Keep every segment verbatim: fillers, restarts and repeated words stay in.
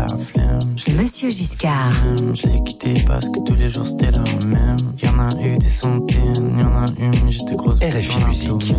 flemme. Monsieur Giscard. Je l'ai quitté parce que tous les jours c'était la même. Y'en a eu des centaines, y'en a une, j'étais grosse. R F I Musique.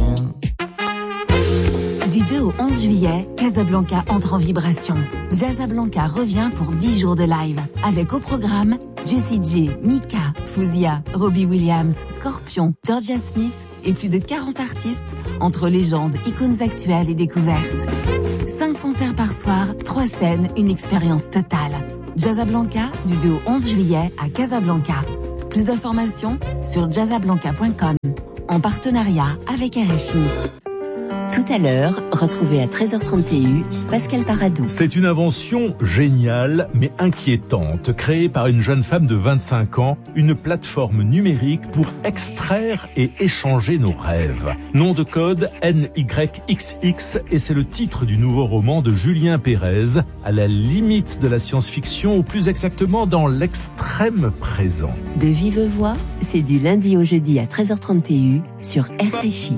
Du deux au onze juillet, Casablanca entre en vibration. Jazzablanca revient pour dix jours de live. Avec au programme Jessie J, Mika, Fouzia, Robbie Williams, Scorpion, Georgia Smith et plus de quarante artistes entre légendes, icônes actuelles et découvertes. Cinq concerts par soir, trois scènes, une expérience totale. Jazzablanca du deux au onze juillet à Casablanca. Plus d'informations sur jazzablanca point com en partenariat avec R F I. Tout à l'heure, retrouvez à treize heures trente Pascal Paradou. C'est une invention géniale mais inquiétante, créée par une jeune femme de vingt-cinq ans, une plateforme numérique pour extraire et échanger nos rêves. Nom de code N Y X X et c'est le titre du nouveau roman de Julien Pérez, à la limite de la science-fiction ou plus exactement dans l'extrême présent. De vive voix, c'est du lundi au jeudi à treize heures trente sur R F I.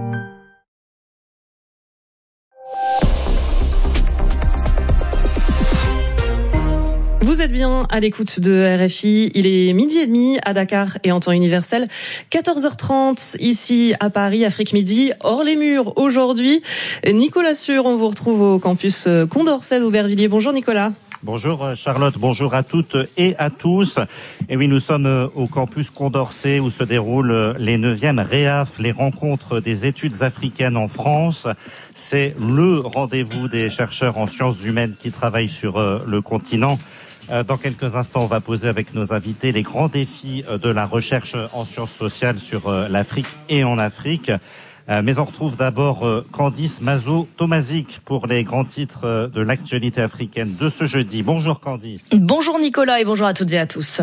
Vous êtes bien à l'écoute de R F I, il est midi et demi à Dakar et en temps universel, quatorze heures trente ici à Paris, Afrique Midi, hors les murs aujourd'hui. Nicolas Sûr, on vous retrouve au campus Condorcet d'Aubervilliers. Bonjour Nicolas. Bonjour Charlotte, bonjour à toutes et à tous. Et oui, nous sommes au campus Condorcet où se déroulent les neuvièmes REAF, les rencontres des études africaines en France. C'est le rendez-vous des chercheurs en sciences humaines qui travaillent sur le continent. Dans quelques instants, on va poser avec nos invités les grands défis de la recherche en sciences sociales sur l'Afrique et en Afrique. Mais on retrouve d'abord Candice Mazo-Tomazic pour les grands titres de l'actualité africaine de ce jeudi. Bonjour Candice. Bonjour Nicolas et bonjour à toutes et à tous.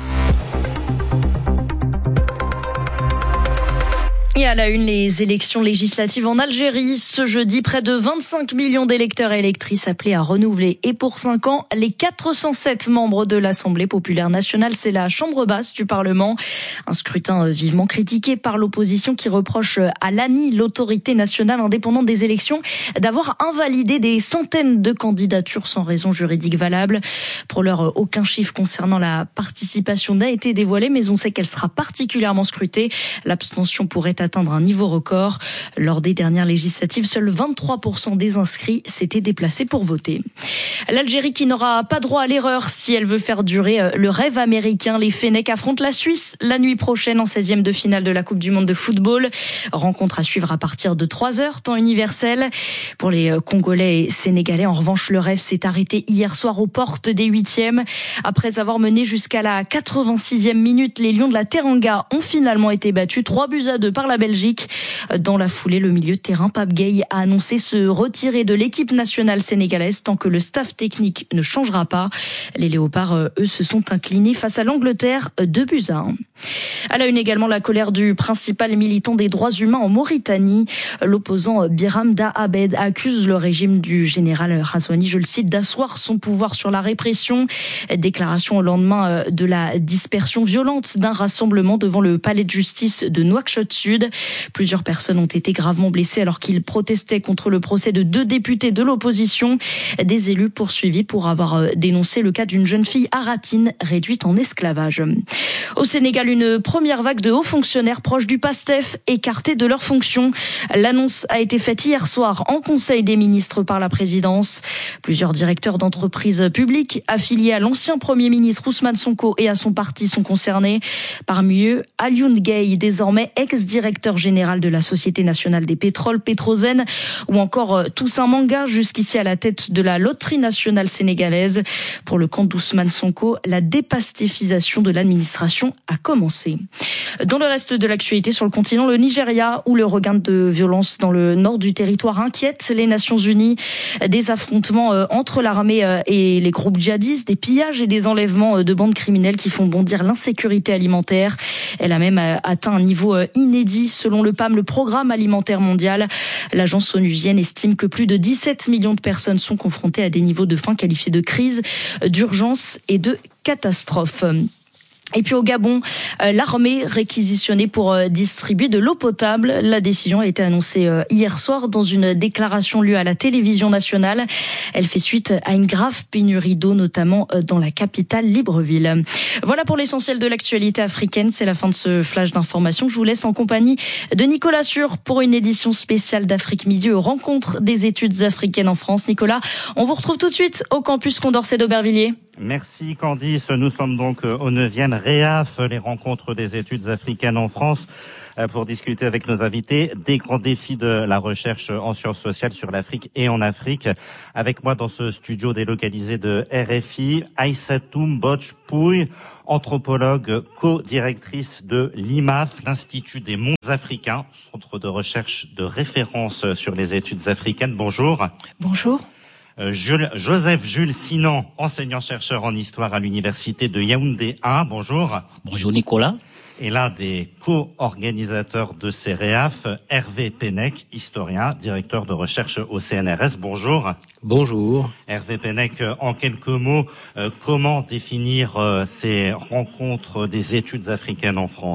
Et à la une, les élections législatives en Algérie. Ce jeudi, près de vingt-cinq millions d'électeurs et électrices appelés à renouveler. Et pour cinq ans, les quatre cent sept membres de l'Assemblée populaire nationale, c'est la chambre basse du Parlement. Un scrutin vivement critiqué par l'opposition qui reproche à l'A N I, l'autorité nationale indépendante des élections, d'avoir invalidé des centaines de candidatures sans raison juridique valable. Pour l'heure, aucun chiffre concernant la participation n'a été dévoilé, mais on sait qu'elle sera particulièrement scrutée. L'abstention pourrait atteindre un niveau record. Lors des dernières législatives, seuls vingt-trois pour cent des inscrits s'étaient déplacés pour voter. L'Algérie qui n'aura pas droit à l'erreur si elle veut faire durer le rêve américain. Les Fennecs affrontent la Suisse la nuit prochaine en seizième de finale de la Coupe du Monde de football. Rencontre à suivre à partir de trois heures, temps universel. Pour les Congolais et Sénégalais, en revanche, le rêve s'est arrêté hier soir aux portes des huitièmes. Après avoir mené jusqu'à la quatre-vingt-sixième minute, les Lions de la Teranga ont finalement été battus trois buts à deux par la Belgique. Dans la foulée, le milieu de terrain Pape Gueye a annoncé se retirer de l'équipe nationale sénégalaise tant que le staff technique ne changera pas. Les Léopards, eux, se sont inclinés face à l'Angleterre, deux buts à un. À la une également, la colère du principal militant des droits humains en Mauritanie. L'opposant Biram Da Abed accuse le régime du général Razouani, je le cite, d'asseoir son pouvoir sur la répression. Déclaration au lendemain de la dispersion violente d'un rassemblement devant le palais de justice de Nouakchott Sud. Plusieurs personnes ont été gravement blessées alors qu'ils protestaient contre le procès de deux députés de l'opposition. Des élus poursuivis pour avoir dénoncé le cas d'une jeune fille aratine réduite en esclavage. Au Sénégal, une première vague de hauts fonctionnaires proches du PASTEF écartés de leurs fonctions. L'annonce a été faite hier soir en Conseil des ministres par la présidence. Plusieurs directeurs d'entreprises publiques affiliés à l'ancien Premier ministre Ousmane Sonko et à son parti sont concernés. Parmi eux, Alioune Gueye, désormais ex-directeur général de la Société nationale des pétroles, Petrosen, ou encore Toussaint Manga, jusqu'ici à la tête de la loterie nationale sénégalaise. Pour le compte d'Ousmane Sonko, la dépastéfisation de l'administration a commencé. Dans le reste de l'actualité sur le continent, le Nigeria, où le regain de violence dans le nord du territoire inquiète les Nations Unies. Des affrontements entre l'armée et les groupes djihadistes, des pillages et des enlèvements de bandes criminelles qui font bondir l'insécurité alimentaire. Elle a même atteint un niveau inédit selon le P A M, le Programme alimentaire mondial. L'agence onusienne estime que plus de dix-sept millions de personnes sont confrontées à des niveaux de faim qualifiés de crise, d'urgence et de catastrophe. Et puis au Gabon, euh, l'armée réquisitionnée pour euh, distribuer de l'eau potable. La décision a été annoncée euh, hier soir dans une déclaration lue à la télévision nationale. Elle fait suite à une grave pénurie d'eau, notamment euh, dans la capitale Libreville. Voilà pour l'essentiel de l'actualité africaine. C'est la fin de ce flash d'information. Je vous laisse en compagnie de Nicolas Sûr pour une édition spéciale d'Afrique Midi aux rencontres des études africaines en France. Nicolas, on vous retrouve tout de suite au campus Condorcet d'Aubervilliers. Merci Candice, nous sommes donc au neuvième REAF, les rencontres des études africaines en France, pour discuter avec nos invités des grands défis de la recherche en sciences sociales sur l'Afrique et en Afrique. Avec moi dans ce studio délocalisé de R F I, Aïssatou Mbodj Pouye, anthropologue, co-directrice de l'I M A F, l'Institut des mondes africains, centre de recherche de référence sur les études africaines. Bonjour. Bonjour. Jules, Joseph Jules Sinan, enseignant-chercheur en histoire à l'université de Yaoundé un. Bonjour. Bonjour Nicolas. Et l'un des co-organisateurs de ces REAF, Hervé Pennec, historien, directeur de recherche au C N R S. Bonjour. Bonjour. Hervé Pennec, en quelques mots, euh, comment définir euh, ces rencontres des études africaines en France ?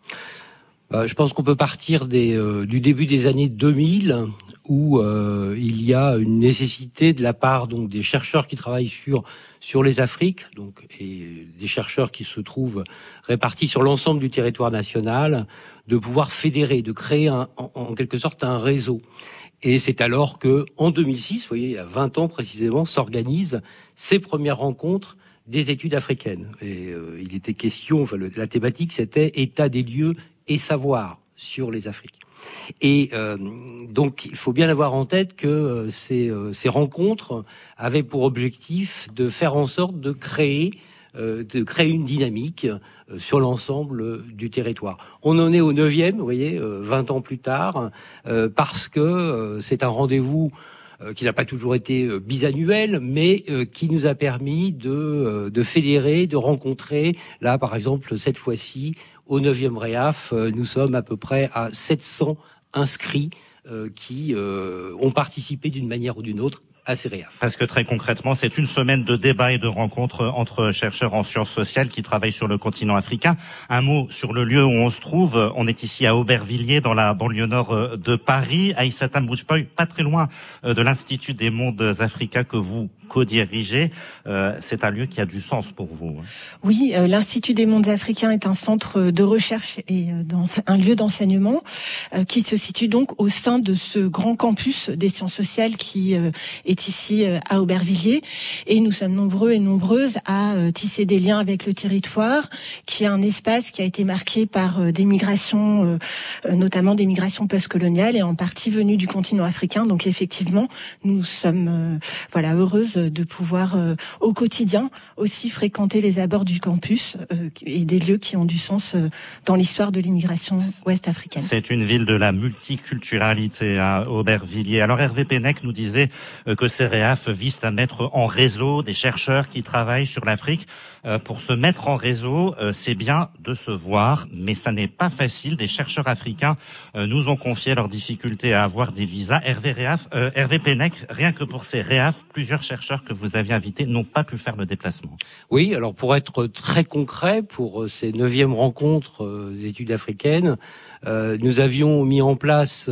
Euh, je pense qu'on peut partir des, euh, du début des années deux mille, où euh, il y a une nécessité de la part donc des chercheurs qui travaillent sur sur les Afriques, donc et des chercheurs qui se trouvent répartis sur l'ensemble du territoire national, de pouvoir fédérer, de créer un, en, en quelque sorte un réseau. Et c'est alors que, en deux mille six, vous voyez, il y a vingt ans précisément, s'organisent ces premières rencontres des études africaines. Et euh, il était question, enfin, le, la thématique, c'était état des lieux et savoir sur les Afriques. Et euh, donc, il faut bien avoir en tête que euh, ces, euh, ces rencontres avaient pour objectif de faire en sorte de créer, euh, de créer une dynamique euh, sur l'ensemble euh, du territoire. On en est au neuvième, vous voyez, euh, vingt ans plus tard, euh, parce que euh, c'est un rendez-vous euh, qui n'a pas toujours été euh, bisannuel, mais euh, qui nous a permis de, euh, de fédérer, de rencontrer, là, par exemple, cette fois-ci, au neuvième REAF, euh, nous sommes à peu près à sept cents inscrits euh, qui euh, ont participé d'une manière ou d'une autre à ces REAF. Parce que très concrètement, c'est une semaine de débats et de rencontres entre chercheurs en sciences sociales qui travaillent sur le continent africain. Un mot sur le lieu où on se trouve. On est ici à Aubervilliers, dans la banlieue nord de Paris. Aïssatou Mbodj Pouye, pas très loin de l'Institut des mondes africains que vous co-dirigez. Euh, c'est un lieu qui a du sens pour vous. Oui, euh, l'Institut des mondes africains est un centre de recherche et euh, dans, un lieu d'enseignement euh, qui se situe donc au sein de ce grand campus des sciences sociales qui euh, est ici euh, à Aubervilliers. Et nous sommes nombreux et nombreuses à euh, tisser des liens avec le territoire, qui est un espace qui a été marqué par euh, des migrations, euh, notamment des migrations postcoloniales et en partie venues du continent africain. Donc effectivement, nous sommes euh, voilà heureuses de pouvoir euh, au quotidien aussi fréquenter les abords du campus euh, et des lieux qui ont du sens euh, dans l'histoire de l'immigration ouest-africaine. C'est une ville de la multiculturalité à Aubervilliers. Alors Hervé Pennec nous disait euh, que ces REAF visent à mettre en réseau des chercheurs qui travaillent sur l'Afrique. Euh, pour se mettre en réseau, euh, c'est bien de se voir, mais ça n'est pas facile. Des chercheurs africains euh, nous ont confié leurs difficultés à avoir des visas. Hervé, Réaf, euh, Hervé Pennec, rien que pour ces REAF, plusieurs chercheurs que vous aviez invités n'ont pas pu faire le déplacement. Oui, alors pour être très concret, pour ces neuvièmes rencontres euh, des études africaines, euh, nous avions mis en place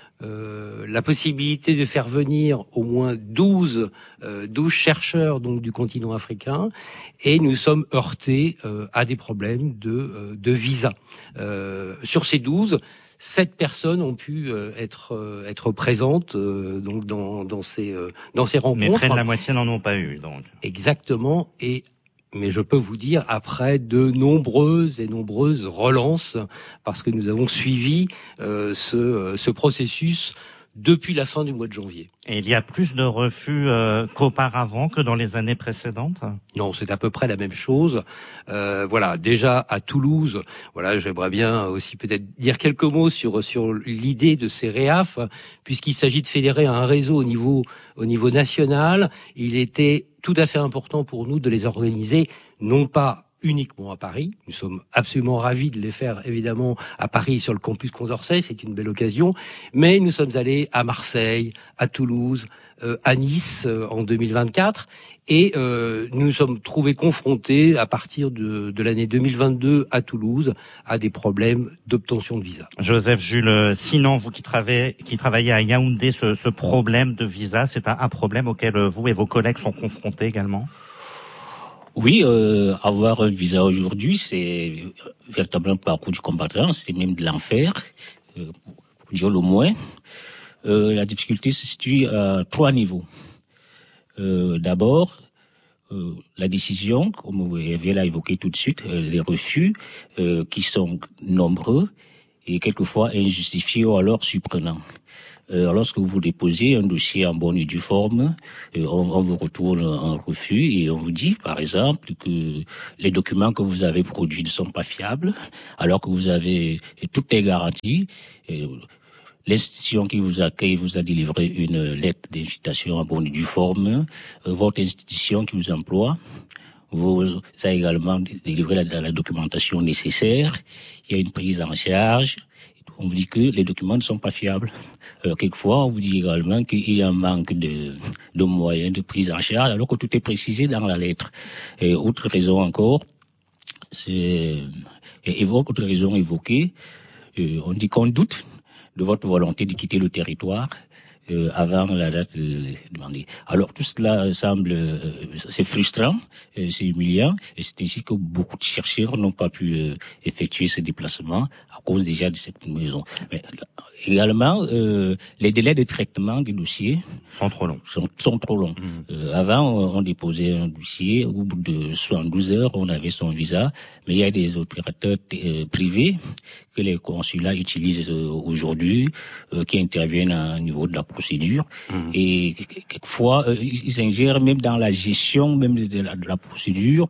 euh, la possibilité de faire venir au moins douze, euh, douze chercheurs donc du continent africain, et nous sommes heurtés euh, à des problèmes de, euh, de visa. Euh, sur ces douze, sept personnes ont pu euh, être euh, être présentes euh, donc dans dans ces euh, dans ces rencontres. Mais près de la moitié n'en ont pas eu donc. Exactement. Et mais je peux vous dire, après de nombreuses et nombreuses relances, parce que nous avons suivi euh, ce ce processus depuis la fin du mois de janvier. Et il y a plus de refus euh, qu'auparavant, que dans les années précédentes ? Non, c'est à peu près la même chose. Euh, voilà, déjà à Toulouse, voilà, j'aimerais bien aussi peut-être dire quelques mots sur sur l'idée de ces REAF, puisqu'il s'agit de fédérer un réseau au niveau au niveau national. Il était tout à fait important pour nous de les organiser, non pas uniquement à Paris. Nous sommes absolument ravis de les faire, évidemment, à Paris, sur le campus Condorcet. C'est une belle occasion. Mais nous sommes allés à Marseille, à Toulouse, euh, à Nice euh, en deux mille vingt-quatre. Et euh, nous nous sommes trouvés confrontés à partir de, de l'année deux mille vingt-deux à Toulouse à des problèmes d'obtention de visa. Joseph Jules Sinan, vous qui travaillez, qui travaillez à Yaoundé, ce, ce problème de visa, c'est un, un problème auquel vous et vos collègues sont confrontés également? Oui, euh, avoir un visa aujourd'hui, c'est véritablement un parcours du combattant, c'est même de l'enfer, euh, pour dire le moins. Euh, la difficulté se situe à trois niveaux. Euh, d'abord, euh, la décision, comme vous l'avez évoqué tout de suite, euh, les refus euh, qui sont nombreux et quelquefois injustifiés ou alors surprenants. Euh, lorsque vous déposez un dossier en bonne et due forme, euh, on, on vous retourne un refus et on vous dit, par exemple, que les documents que vous avez produits ne sont pas fiables, alors que vous avez toutes les garanties. Euh, L'institution qui vous accueille vous a délivré une lettre d'invitation en bonne et due forme. Euh, votre institution qui vous emploie vous a également délivré la, la documentation nécessaire. Il y a une prise en charge. On vous dit que les documents ne sont pas fiables. Euh, quelquefois, on vous dit également qu'il y a un manque de, de moyens de prise en charge, alors que tout est précisé dans la lettre. Et autre raison encore, c'est et autre raison évoquée, euh, on dit qu'on doute de votre volonté de quitter le territoire euh, avant la date euh, demandée. Alors tout cela semble, euh, c'est frustrant, euh, c'est humiliant, et c'est ainsi que beaucoup de chercheurs n'ont pas pu euh, effectuer ce déplacement à cause déjà de cette maison. Mais également, euh, les délais de traitement des dossiers sont trop longs. Sont, sont trop longs. Mmh. Euh, avant, on, on déposait un dossier, au bout de soixante-douze heures, on avait son visa, mais il y a des opérateurs euh, privés que les consulats utilisent euh, aujourd'hui, euh, qui interviennent à un niveau de la procédure, mmh. et quelquefois, euh, ils ingèrent même dans la gestion même de la, de la procédure,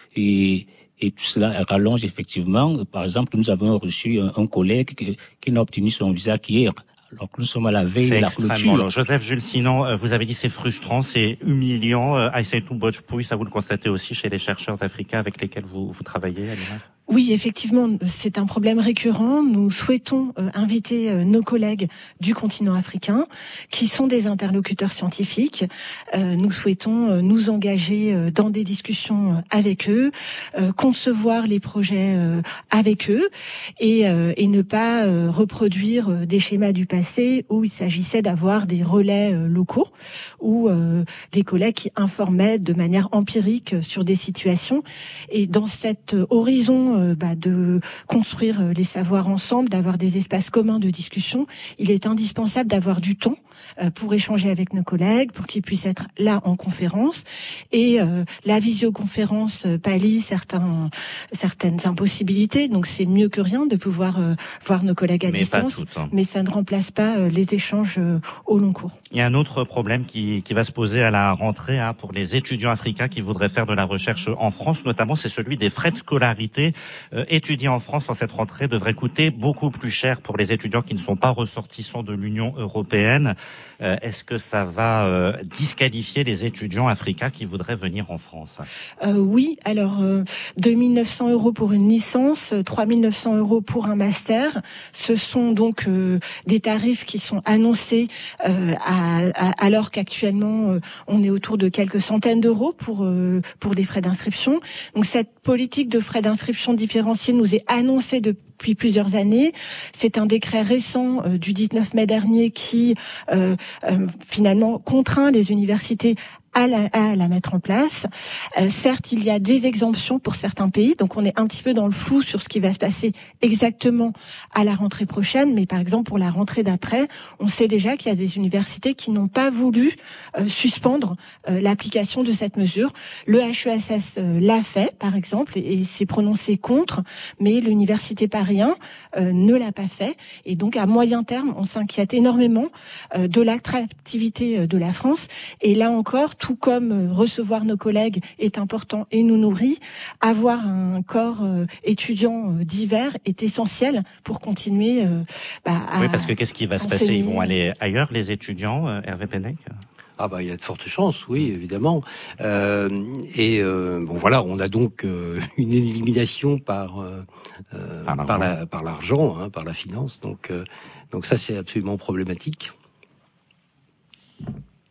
et Et tout cela rallonge effectivement. Par exemple, nous avons reçu un, un collègue qui, qui n'a obtenu son visa qu'hier. Alors que nous sommes à la veille de la clôture. Long. Joseph Jules Sinan, vous avez dit c'est frustrant, c'est humiliant. Aïssatou Bojpouy, ça vous le constatez aussi chez les chercheurs africains avec lesquels vous, vous travaillez à l'I R A F? Oui, effectivement, c'est un problème récurrent. Nous souhaitons euh, inviter euh, nos collègues du continent africain, qui sont des interlocuteurs scientifiques. Euh, nous souhaitons euh, nous engager euh, dans des discussions euh, avec eux, euh, concevoir les projets euh, avec eux, et, euh, et ne pas euh, reproduire euh, des schémas du passé où il s'agissait d'avoir des relais euh, locaux, ou euh, des collègues qui informaient de manière empirique sur des situations. Et dans cet euh, horizon euh, bah, de construire euh, les savoirs ensemble, d'avoir des espaces communs de discussion, il est indispensable d'avoir du temps euh, pour échanger avec nos collègues, pour qu'ils puissent être là en conférence. Et euh, la visioconférence euh, pallie certains, certaines impossibilités, donc c'est mieux que rien de pouvoir euh, voir nos collègues à mais distance, pas toutes, hein. Mais ça ne remplace pas euh, les échanges euh, au long cours. Il y a un autre problème qui, qui va se poser à la rentrée hein, pour les étudiants africains qui voudraient faire de la recherche en France, notamment c'est celui des frais de scolarité. Euh, étudier en France en cette rentrée devrait coûter beaucoup plus cher pour les étudiants qui ne sont pas ressortissants de l'Union européenne. Euh, est-ce que ça va euh, disqualifier les étudiants africains qui voudraient venir en France? euh, Oui, alors euh, deux mille neuf cents euros pour une licence, trois mille neuf cents euros pour un master. Ce sont donc euh, des tarifs qui sont annoncés euh, à, à, alors qu'actuellement euh, on est autour de quelques centaines d'euros pour euh, pour des frais d'inscription. Donc cette politique de frais d'inscription différenciés nous est annoncée depuis plusieurs années. C'est un décret récent euh, du dix-neuf mai dernier qui euh, euh, finalement contraint les universités à la, à la mettre en place. Euh, certes, il y a des exemptions pour certains pays, donc on est un petit peu dans le flou sur ce qui va se passer exactement à la rentrée prochaine, mais par exemple pour la rentrée d'après, on sait déjà qu'il y a des universités qui n'ont pas voulu euh, suspendre euh, l'application de cette mesure. Le H E S S euh, l'a fait, par exemple, et, et s'est prononcé contre, mais l'université Paris un euh, ne l'a pas fait, et donc à moyen terme, on s'inquiète énormément euh, de l'attractivité de la France, et là encore, tout comme recevoir nos collègues est important et nous nourrit, avoir un corps euh, étudiant euh, divers est essentiel pour continuer euh, bah, à... Oui, parce que qu'est-ce qui va se enseigner. passer? Ils vont aller ailleurs, les étudiants, euh, Hervé Pennec? Ah bah il y a de fortes chances, oui, évidemment. Euh, et euh, bon voilà, on a donc euh, une élimination par euh, par, par, la, par l'argent, hein, par la finance. Donc euh, donc ça c'est absolument problématique.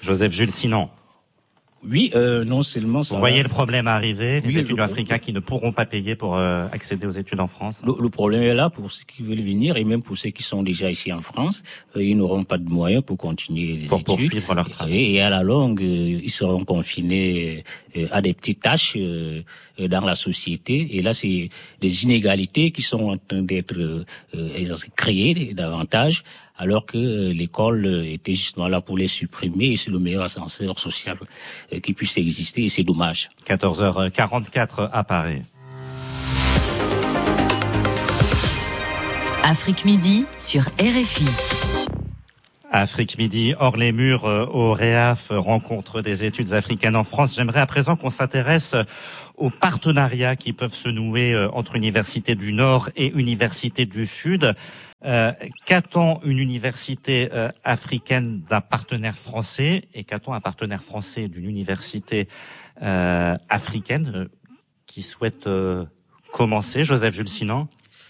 Joseph Jules Sinan. Oui, euh, non seulement ça. Vous voyez le problème arriver, les oui, étudiants africains qui ne pourront pas payer pour euh, accéder aux études en France. Le, le problème est là pour ceux qui veulent venir et même pour ceux qui sont déjà ici en France. Euh, ils n'auront pas de moyens pour continuer les pour études. Pour poursuivre leur travail. Et, et à la longue, euh, ils seront confinés euh, à des petites tâches euh, dans la société. Et là, c'est des inégalités qui sont en train d'être euh, créées davantage, alors que euh, l'école était justement là pour les supprimer, et c'est le meilleur ascenseur social euh, qui puisse exister, et c'est dommage. quatorze heures quarante-quatre à Paris. Afrique Midi sur R F I. Afrique Midi, hors les murs, euh, au REAF, rencontre des études africaines en France. J'aimerais à présent qu'on s'intéresse aux partenariats qui peuvent se nouer euh, entre universités du Nord et universités du Sud. Euh, qu'attend une université euh, africaine d'un partenaire français et qu'attend un partenaire français d'une université euh, africaine euh, qui souhaite euh, commencer? Joseph Jules Sinan.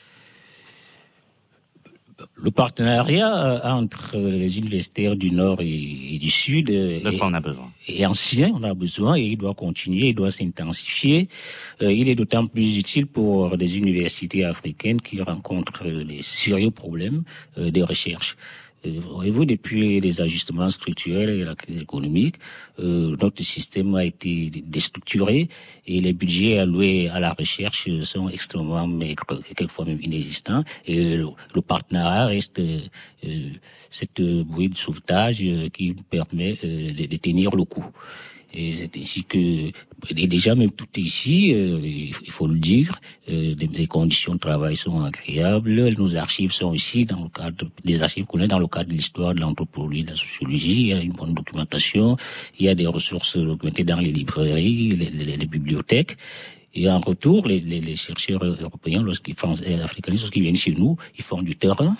Le partenariat entre les universitaires du Nord et, et du Sud de quoi on a besoin. est ancien, on a besoin, et il doit continuer, il doit s'intensifier. Euh, il est d'autant plus utile pour des universités africaines qui rencontrent des sérieux problèmes euh, de recherche. Voyez-vous, depuis les ajustements structurels et la crise économique, euh, notre système a été déstructuré et les budgets alloués à la recherche sont extrêmement maigres, quelquefois même inexistants. Et le, le partenariat reste euh, cette bouée de sauvetage euh, qui permet euh, de, de tenir le coup. Et c'est ainsi que, et déjà même tout ici, euh, il faut le dire, euh, les, les conditions de travail sont agréables. Nos archives sont ici dans le cadre des archives qu'on a dans le cadre de l'histoire, de l'anthropologie, de la sociologie. Il y a une bonne documentation. Il y a des ressources documentées dans les librairies, les, les, les bibliothèques. Et en retour, les, les, les chercheurs européens, lorsqu'ils font, africains, lorsqu'ils viennent chez nous, ils font du terrain.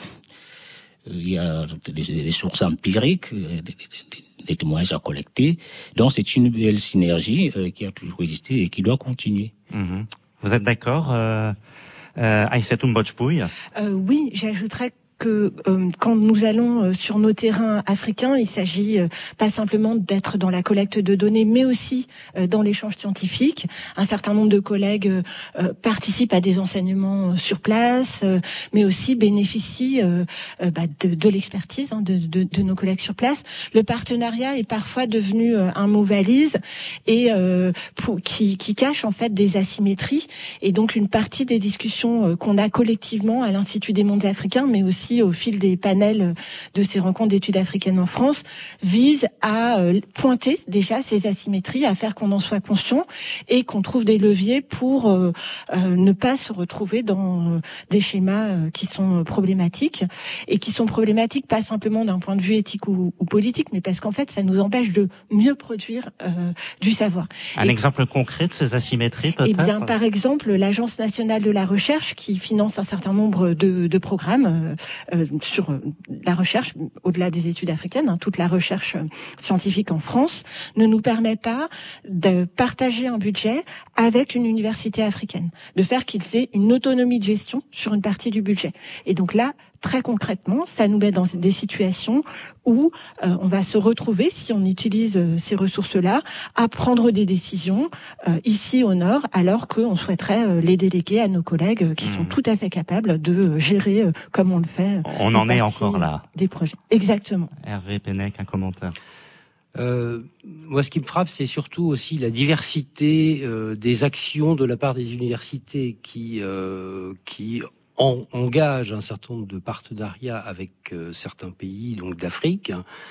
Il y a des, des sources empiriques, des, des, des témoignages à collecter. Donc c'est une belle synergie euh, qui a toujours existé et qui doit continuer. Mmh. Vous êtes d'accord, euh, euh, Aïssatou Mbodjbouy? euh, Oui, j'ajouterais que euh, quand nous allons euh, sur nos terrains africains, il s'agit euh, pas simplement d'être dans la collecte de données, mais aussi euh, dans l'échange scientifique. Un certain nombre de collègues euh, participent à des enseignements euh, sur place, euh, mais aussi bénéficient euh, euh, bah, de, de l'expertise hein, de, de, de nos collègues sur place. Le partenariat est parfois devenu euh, un mot valise et euh, pour, qui, qui cache en fait des asymétries. Et donc une partie des discussions euh, qu'on a collectivement à l'Institut des mondes africains, mais aussi au fil des panels de ces rencontres d'études africaines en France, vise à pointer déjà ces asymétries, à faire qu'on en soit conscient et qu'on trouve des leviers pour euh, euh, ne pas se retrouver dans des schémas euh, qui sont problématiques et qui sont problématiques pas simplement d'un point de vue éthique ou, ou politique, mais parce qu'en fait, ça nous empêche de mieux produire euh, du savoir. Un et, exemple concret de ces asymétries, peut-être? Eh bien, par exemple, l'Agence nationale de la recherche, qui finance un certain nombre de, de programmes euh, Euh, sur la recherche, au-delà des études africaines, hein, toute la recherche scientifique en France, ne nous permet pas de partager un budget avec une université africaine, de faire qu'ils aient une autonomie de gestion sur une partie du budget. Et donc là, très concrètement, ça nous met dans des situations où euh, on va se retrouver, si on utilise euh, ces ressources-là, à prendre des décisions euh, ici au Nord, alors qu'on souhaiterait euh, les déléguer à nos collègues euh, qui mmh. sont tout à fait capables de euh, gérer, euh, comme on le fait, euh, on en est encore là. Des projets. Exactement. Hervé Pennec, un commentaire. Euh, moi, ce qui me frappe, c'est surtout aussi la diversité euh, des actions de la part des universités qui euh, qui en, engagent un certain nombre de partenariats avec euh, certains pays, donc d'Afrique.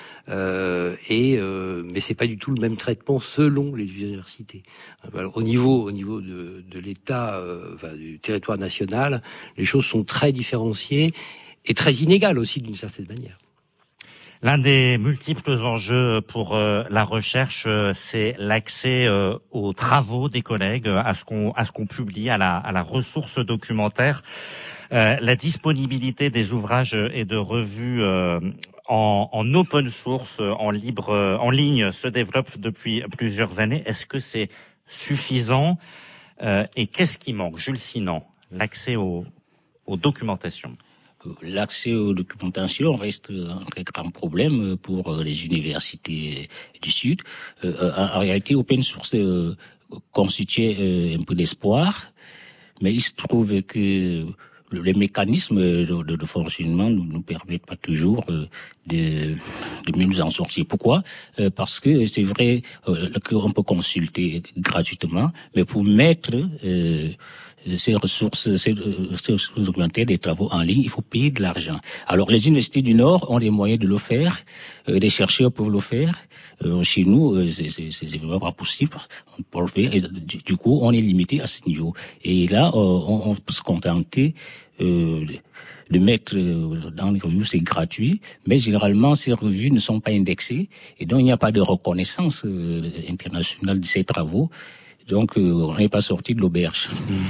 Euh, et euh, mais c'est pas du tout le même traitement selon les universités. Alors, au niveau au niveau de, de l'État, euh, enfin, du territoire national, les choses sont très différenciées et très inégales aussi d'une certaine manière. L'un des multiples enjeux pour euh, la recherche, euh, c'est l'accès euh, aux travaux des collègues, à ce qu'on à ce qu'on publie, à la à la ressource documentaire. Euh, la disponibilité des ouvrages et de revues euh, en, en open source, en libre, en ligne, se développe depuis plusieurs années. Est-ce que c'est suffisant euh, et qu'est-ce qui manque? Jules Sinan, l'accès aux, aux documentations. l'accès aux documentations reste un très grand problème pour les universités du Sud. Euh, en, en réalité, open source euh, constituait euh, un peu d'espoir, mais il se trouve que les mécanismes de, de, de fonctionnement ne nous permettent pas toujours euh, de, de mieux nous en sortir. Pourquoi ? euh, Parce que c'est vrai euh, qu'on peut consulter gratuitement, mais pour mettre euh, ces ressources, ces, ces ressources documentaires, des travaux en ligne, il faut payer de l'argent. Alors les universités du Nord ont les moyens de le faire, euh, les chercheurs peuvent le faire. Euh, chez nous, euh, c'est, c'est, c'est vraiment pas possible. On peut le faire. Et du, du coup, on est limité à ce niveau. Et là, euh, on, on peut se contenter euh, de mettre euh, dans les revues, c'est gratuit, mais généralement ces revues ne sont pas indexées et donc il n'y a pas de reconnaissance euh, internationale de ces travaux. Donc, euh, on n'est pas sorti de l'auberge.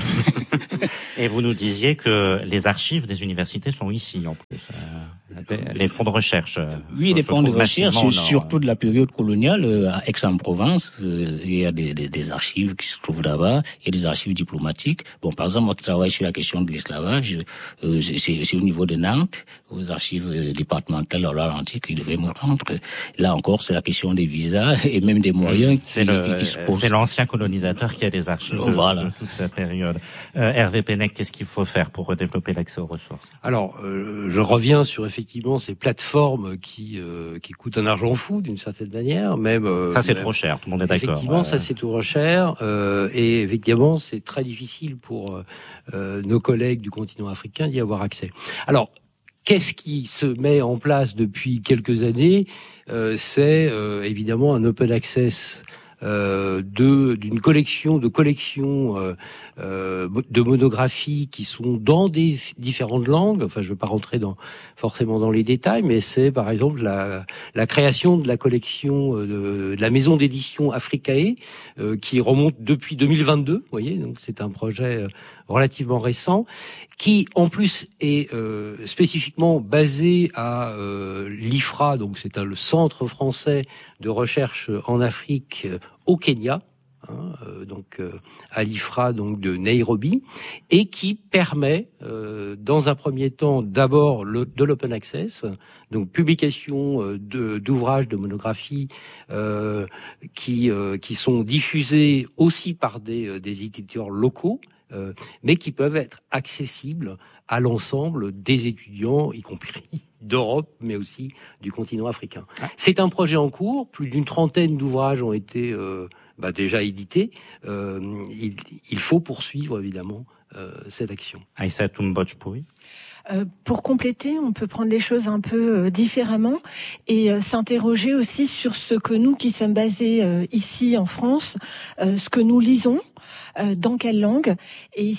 Et vous nous disiez que les archives des universités sont ici, en plus. Euh, les fonds de recherche. Euh, oui, les fonds de recherche, surtout de la période coloniale, euh, à Aix-en-Provence, euh, il y a des, des, des archives qui se trouvent là-bas, il y a des archives diplomatiques. Bon, par exemple, moi qui travaille sur la question de l'esclavage, euh, c'est, c'est au niveau de Nantes, aux archives euh, départementales de l'Atlantique, il devait me rendre. Là encore, c'est la question des visas et même des moyens c'est qui, le, qui, qui se posent. C'est l'ancien colonisateur qui a des archives de, voilà. de toute cette période. Euh, Hervé Pennec, qu'est-ce qu'il faut faire pour développer l'accès aux ressources ? Alors, euh, je reviens sur effectivement ces plateformes qui euh, qui coûtent un argent fou d'une certaine manière, même. Euh, ça c'est même, trop cher, tout le monde est d'accord. Effectivement, ouais. ça c'est trop cher, euh, et effectivement c'est très difficile pour euh, nos collègues du continent africain d'y avoir accès. Alors, qu'est-ce qui se met en place depuis quelques années ? euh, C'est euh, évidemment un open access. Euh, de d'une collection de collections euh, euh, de monographies qui sont dans des différentes langues. Enfin, je ne veux pas rentrer dans forcément dans les détails, mais c'est par exemple la la création de la collection de, de la maison d'édition Africae euh, qui remonte depuis deux mille vingt-deux. Vous voyez, donc c'est un projet relativement récent qui en plus est euh, spécifiquement basé à euh, l'I F R A, donc c'est un, le Centre français de recherche en Afrique euh, au Kenya, hein, euh, donc euh, à l'I F R A donc de Nairobi, et qui permet euh, dans un premier temps d'abord le, de l'open access, donc publication euh, de, d'ouvrages, de monographies euh, qui euh, qui sont diffusés aussi par des, euh, des éditeurs locaux. Euh, mais qui peuvent être accessibles à l'ensemble des étudiants, y compris d'Europe, mais aussi du continent africain. Ah. C'est un projet en cours, plus d'une trentaine d'ouvrages ont été euh, bah, déjà édités. Euh, il, il faut poursuivre, évidemment, euh, cette action. Aïssatou Mbodj-Pouy. Euh, pour compléter, on peut prendre les choses un peu euh, différemment et euh, s'interroger aussi sur ce que nous qui sommes basés euh, ici en France, euh, ce que nous lisons, euh, dans quelle langue. Et